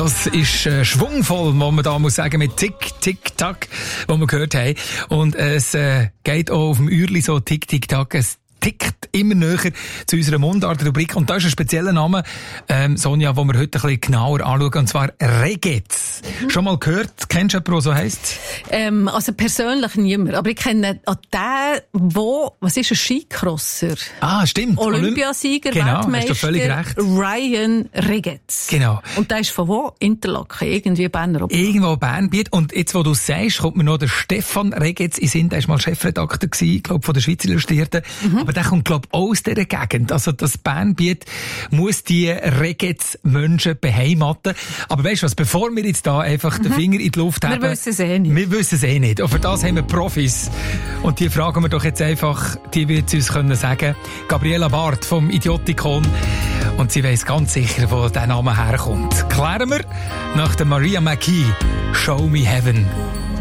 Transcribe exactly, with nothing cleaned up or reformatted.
Das ist äh, schwungvoll, muss man da muss sagen, mit Tick, Tick, Tack, was wir gehört haben. Und äh, es äh, geht auch auf dem Uhrli so Tick, Tick, Tack. Es tickt immer näher zu unserer Mundart-Rubrik. Und da ist ein spezieller Name, ähm, Sonja, den wir heute ein bisschen genauer anschauen, und zwar Regez. Mhm. Schon mal gehört? Kennst du jemanden, der so heisst? Ähm, also persönlich niemand. Aber ich kenne an den, wo, was ist ein Skicrosser? Ah, stimmt. Olympiasieger, genau, Weltmeister. Hast du völlig recht. Ryan Regez. Genau. Und der ist von wo? Interlaken, irgendwie Berner Oberland. Irgendwo Bernbiet. Und jetzt, wo du es sagst, kommt mir noch der Stefan Regez in Sinn. Der war mal Chefredakteur gewesen, glaub, von der Schweizer Illustrierten. Mhm. Aber der kommt, glaub, auch aus dieser Gegend. Also das Bernbiet muss die Regez-Menschen beheimaten. Aber weißt du was, bevor wir jetzt da einfach mhm. den Finger in die Luft haben. Wir wissen es eh nicht. Wir wissen es eh nicht. Und für das haben wir Profis. Und die fragen wir doch jetzt einfach, die wird uns können sagen. Gabriela Barth vom Idiotikon. Und sie weiss ganz sicher, wo der Name herkommt. Klären wir nach der Maria McKee, Show Me Heaven.